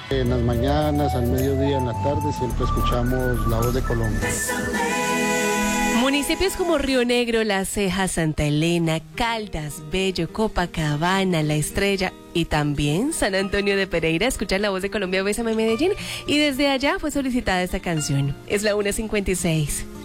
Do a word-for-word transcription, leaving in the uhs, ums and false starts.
En las mañanas, al mediodía, en la tarde, siempre escuchamos La Voz de Colombia. Municipios como Río Negro, La Ceja, Santa Elena, Caldas, Bello, Copacabana, La Estrella y también San Antonio de Pereira escuchan La Voz de Colombia, Bésame Medellín, y desde allá fue solicitada esta canción. Es la una cincuenta y seis.